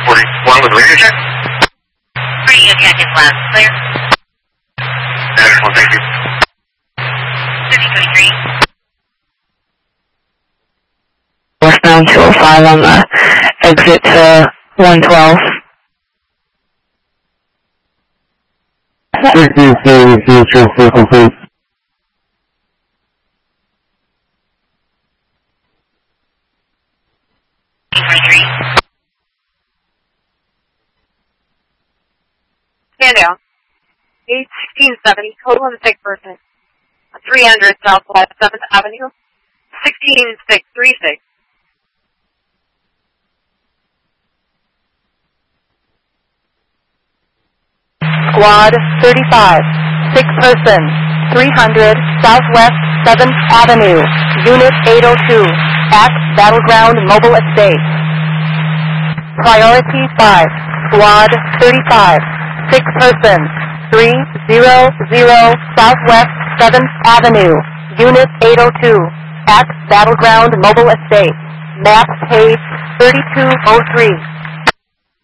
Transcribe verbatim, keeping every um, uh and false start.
forty-one with radio check. Radio check is loud. Clear. Excellent, thank you. City twenty-three. Westbound two oh five on the exit to one twelve. twenty-three. Stand down. eight sixteen seventy, code one six person. three hundred Southwest seventh Avenue. sixteen six thirty-six. Squad thirty-five, six person, three hundred Southwest seventh Avenue, Unit eight oh two, at Battleground Mobile Estate. Priority five, Squad thirty-five, six person, three hundred Southwest seventh Avenue, Unit eight oh two, at Battleground Mobile Estate. Map page thirty-two oh three.